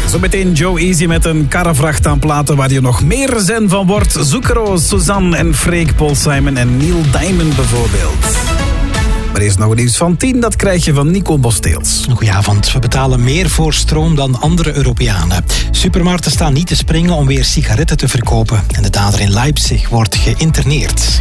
Zometeen Joe Easy met een karrevracht aan platen waar je nog meer zen van wordt. Zucchero, Suzanne en Freek, Paul Simon en Neil Diamond bijvoorbeeld. Maar eerst nog nieuws van 10, dat krijg je van Nico Bosteels. Goedenavond. We betalen meer voor stroom dan andere Europeanen. Supermarkten staan niet te springen om weer sigaretten te verkopen. En de dader in Leipzig wordt geïnterneerd.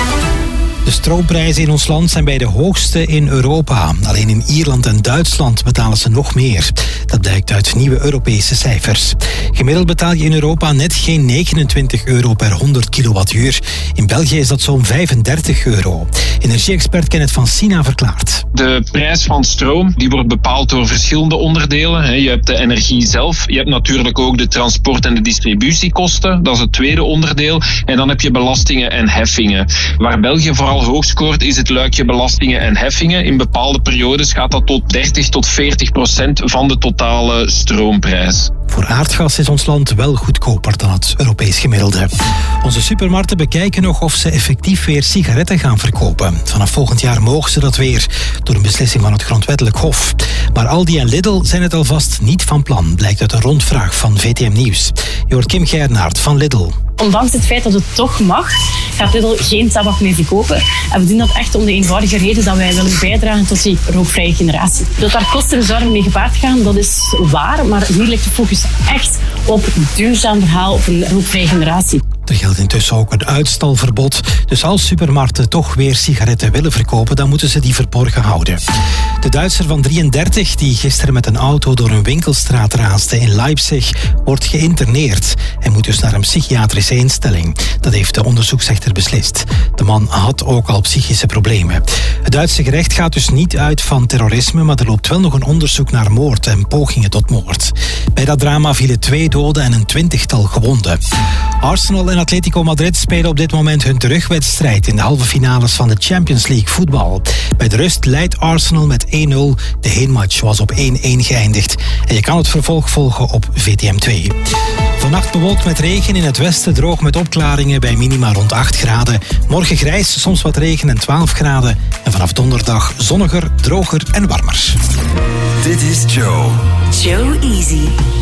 De stroomprijzen in ons land zijn bij de hoogste in Europa. Alleen in Ierland en Duitsland betalen ze nog meer. Dat blijkt uit nieuwe Europese cijfers. Gemiddeld betaal je in Europa net geen 29 euro per 100 kilowattuur. In België is dat zo'n 35 euro. Energie-expert Kenneth van Sina verklaart. De prijs van stroom die wordt bepaald door verschillende onderdelen. Je hebt de energie zelf, je hebt natuurlijk ook de transport- en de distributiekosten. Dat is het tweede onderdeel. En dan heb je belastingen en heffingen. Waar België vooral hoog scoort is het luikje belastingen en heffingen. In bepaalde periodes gaat dat tot 30 tot 40% van de totale stroomprijs. Voor aardgas is ons land wel goedkoper dan het Europees gemiddelde. Onze supermarkten bekijken nog of ze effectief weer sigaretten gaan verkopen. Vanaf volgend jaar mogen ze dat weer, door een beslissing van het Grondwettelijk Hof. Maar Aldi en Lidl zijn het alvast niet van plan, blijkt uit een rondvraag van VTM Nieuws. Je hoort Kim Geirnaert van Lidl. Ondanks het feit dat het toch mag, gaat Lidl geen tabak meer verkopen. En we doen dat echt om de eenvoudige reden dat wij willen bijdragen tot die rookvrije generatie. Dat daar kosten en zorgen mee gepaard gaan, dat is waar. Maar hier ligt de focus echt op een duurzaam verhaal, op een rookvrije generatie. Er geldt intussen ook een uitstalverbod. Dus als supermarkten toch weer sigaretten willen verkopen, dan moeten ze die verborgen houden. De Duitser van 33, die gisteren met een auto door een winkelstraat raasde in Leipzig, wordt geïnterneerd. Hij moet dus naar een psychiatrische instelling. Dat heeft de onderzoeksrechter beslist. De man had ook al psychische problemen. Het Duitse gerecht gaat dus niet uit van terrorisme, maar er loopt wel nog een onderzoek naar moord en pogingen tot moord. Bij dat drama vielen 2 doden en een 20-tal gewonden. Arsenal en Atletico Madrid spelen op dit moment hun terugwedstrijd in de halve finales van de Champions League voetbal. Bij de rust leidt Arsenal met 1-0. De heenmatch was op 1-1 geëindigd. En je kan het vervolg volgen op VTM 2. Vannacht bewolkt met regen, in het westen droog met opklaringen bij minima rond 8 graden. Morgen grijs, soms wat regen en 12 graden. En vanaf donderdag zonniger, droger en warmer. Dit is Joe. Joe Easy.